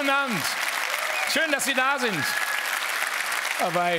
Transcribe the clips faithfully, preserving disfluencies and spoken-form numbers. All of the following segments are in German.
guten Abend. Schön, dass Sie da sind. Aber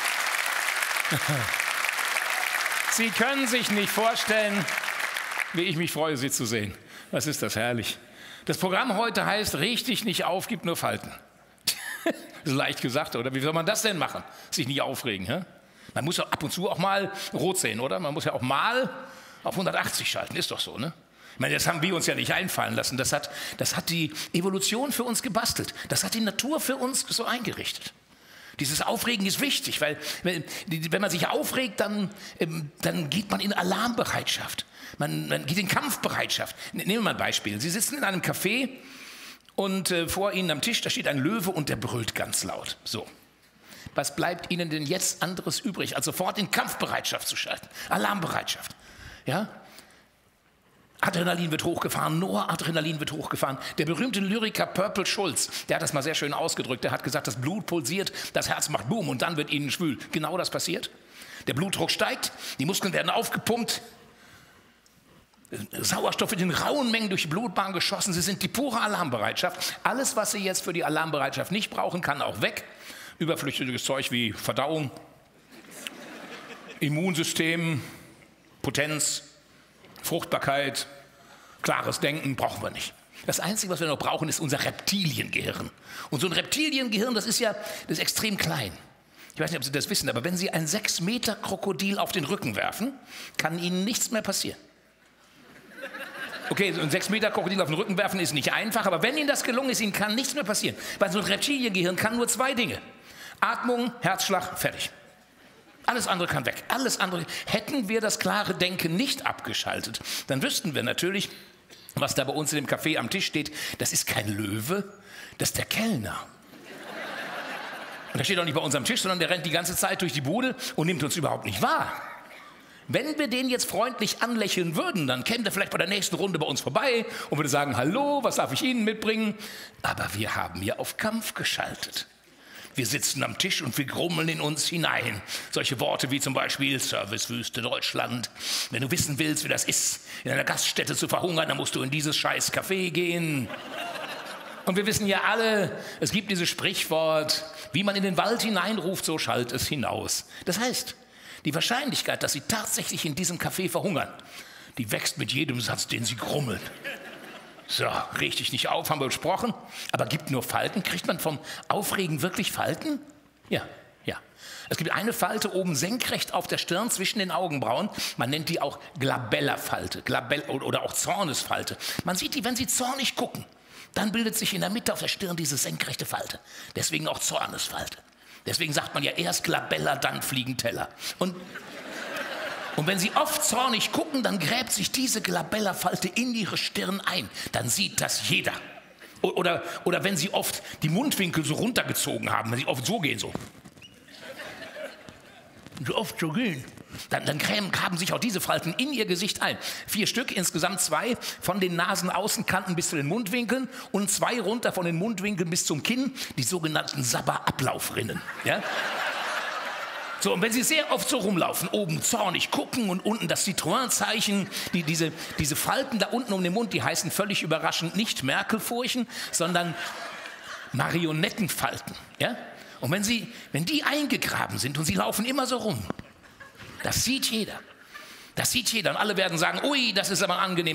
Sie können sich nicht vorstellen, wie ich mich freue, Sie zu sehen. Was ist das herrlich. Das Programm heute heißt, reg dich nicht auf, gib nur Falten. Das ist leicht gesagt, oder? Wie soll man das denn machen? Sich nicht aufregen, hä? Man muss ja ab und zu auch mal rot sehen, oder? Man muss ja auch mal auf hundertachtzig schalten, ist doch so, ne? Ich meine, das haben wir uns ja nicht einfallen lassen. Das hat, das hat die Evolution für uns gebastelt. Das hat die Natur für uns so eingerichtet. Dieses Aufregen ist wichtig, weil wenn, wenn man sich aufregt, dann, dann geht man in Alarmbereitschaft. Man, man geht in Kampfbereitschaft. Nehmen wir mal ein Beispiel. Sie sitzen in einem Café und äh, vor Ihnen am Tisch, da steht ein Löwe und der brüllt ganz laut. So. Was bleibt Ihnen denn jetzt anderes übrig, als sofort in Kampfbereitschaft zu schalten? Alarmbereitschaft. Ja? Adrenalin wird hochgefahren, Noradrenalin wird hochgefahren. Der berühmte Lyriker Purple Schulz, der hat das mal sehr schön ausgedrückt. Der hat gesagt, das Blut pulsiert, das Herz macht Boom und dann wird Ihnen schwül. Genau das passiert. Der Blutdruck steigt, die Muskeln werden aufgepumpt. Sauerstoff wird in rauen Mengen durch die Blutbahn geschossen. Sie sind die pure Alarmbereitschaft. Alles, was Sie jetzt für die Alarmbereitschaft nicht brauchen, kann auch weg. Überflüssiges Zeug wie Verdauung, Immunsystem, Potenz, Fruchtbarkeit, klares Denken brauchen wir nicht. Das Einzige, was wir noch brauchen, ist unser Reptiliengehirn. Und so ein Reptiliengehirn, das ist ja das ist extrem klein. Ich weiß nicht, ob Sie das wissen, aber wenn Sie ein sechs Meter Krokodil auf den Rücken werfen, kann Ihnen nichts mehr passieren. Okay, so ein sechs Meter Krokodil auf den Rücken werfen ist nicht einfach, aber wenn Ihnen das gelungen ist, Ihnen kann nichts mehr passieren. Weil so ein Reptiliengehirn kann nur zwei Dinge. Atmung, Herzschlag, fertig. Alles andere kann weg. Alles andere. Hätten wir das klare Denken nicht abgeschaltet, dann wüssten wir natürlich, was da bei uns in dem Café am Tisch steht. Das ist kein Löwe, das ist der Kellner. Und der steht auch nicht bei uns am Tisch, sondern der rennt die ganze Zeit durch die Bude und nimmt uns überhaupt nicht wahr. Wenn wir den jetzt freundlich anlächeln würden, dann käme der vielleicht bei der nächsten Runde bei uns vorbei und würde sagen, hallo, was darf ich Ihnen mitbringen? Aber wir haben hier auf Kampf geschaltet. Wir sitzen am Tisch und wir grummeln in uns hinein. Solche Worte wie zum Beispiel Servicewüste Deutschland. Wenn du wissen willst, wie das ist, in einer Gaststätte zu verhungern, dann musst du in dieses scheiß Café gehen. Und wir wissen ja alle, es gibt dieses Sprichwort, wie man in den Wald hineinruft, so schallt es hinaus. Das heißt, die Wahrscheinlichkeit, dass sie tatsächlich in diesem Café verhungern, die wächst mit jedem Satz, den sie grummeln. So, reg dich nicht auf, haben wir besprochen. Aber gibt nur Falten? Kriegt man vom Aufregen wirklich Falten? Ja, ja. Es gibt eine Falte oben senkrecht auf der Stirn zwischen den Augenbrauen. Man nennt die auch Glabella-Falte Glabell oder auch Zornesfalte. Man sieht die, wenn Sie zornig gucken. Dann bildet sich in der Mitte auf der Stirn diese senkrechte Falte. Deswegen auch Zornesfalte. Deswegen sagt man ja erst Glabella, dann fliegen Teller. Und... Und wenn Sie oft zornig gucken, dann gräbt sich diese Glabella-Falte in Ihre Stirn ein. Dann sieht das jeder. Oder, oder wenn Sie oft die Mundwinkel so runtergezogen haben, wenn Sie oft so gehen, so. So oft so gehen. Dann, dann graben sich auch diese Falten in Ihr Gesicht ein. Vier Stück, insgesamt zwei, von den Nasenaußenkanten bis zu den Mundwinkeln und zwei runter von den Mundwinkeln bis zum Kinn, die sogenannten Sabber-Ablaufrinnen. Ja? So, und wenn Sie sehr oft so rumlaufen, oben zornig gucken und unten das Citroën-Zeichen, die, diese, diese Falten da unten um den Mund, die heißen völlig überraschend nicht Merkelfurchen, sondern Marionettenfalten. Ja? Und wenn, Sie, wenn die eingegraben sind und Sie laufen immer so rum, das sieht jeder. Das sieht jeder und alle werden sagen, ui, das ist aber angenehm.